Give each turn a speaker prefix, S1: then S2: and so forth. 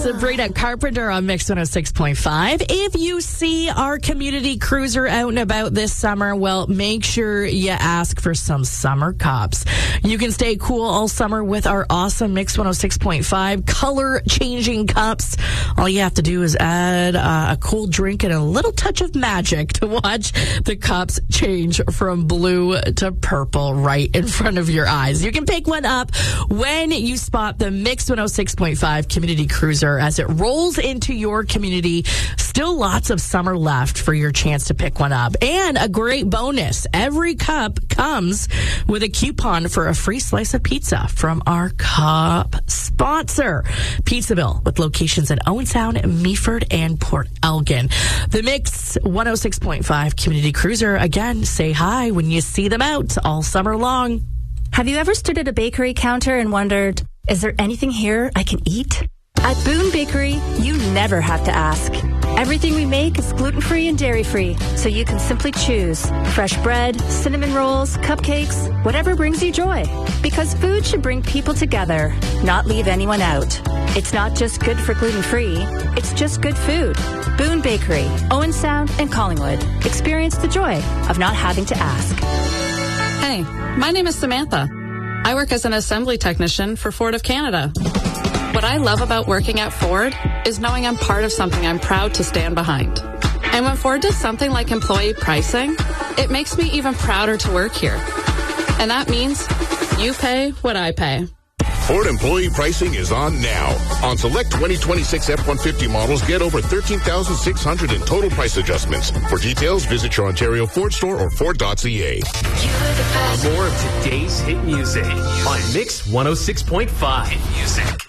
S1: Sabrina Carpenter on Mix 106.5. If you see our community cruiser out and about this summer, well, make sure you ask for some summer cups. You can stay cool all summer with our awesome Mix 106.5 color-changing cups. All you have to do is add a cold drink and a little touch of magic to watch the cups change from blue to purple right in front of your eyes. You can pick one up when you spot the Mix 106.5 community cruiser as it rolls into your community. Still lots of summer left for your chance to pick one up. And a great bonus. Every cup comes with a coupon for a free slice of pizza from our cup sponsor, Pizzaville, with locations in Owensound, Meaford, and Port Elgin. The Mix 106.5 community cruiser. Again, say hi when you see them out all summer long.
S2: Have you ever stood at a bakery counter and wondered, is there anything here I can eat? At Boone Bakery, you never have to ask. Everything we make is gluten-free and dairy-free, so you can simply choose fresh bread, cinnamon rolls, cupcakes, whatever brings you joy. Because food should bring people together, not leave anyone out. It's not just good for gluten-free, it's just good food. Boone Bakery, Owensound, and Collingwood. Experience the joy of not having to ask.
S3: Hey, my name is Samantha. I work as an assembly technician for Ford of Canada. What I love about working at Ford is knowing I'm part of something I'm proud to stand behind. And when Ford does something like employee pricing, it makes me even prouder to work here. And that means you pay what I pay.
S4: Ford employee pricing is on now. On select 2026 F-150 models, get over $13,600 in total price adjustments. For details, visit your Ontario Ford store or Ford.ca.
S5: More of today's hit music on Mix 106.5. Hit music.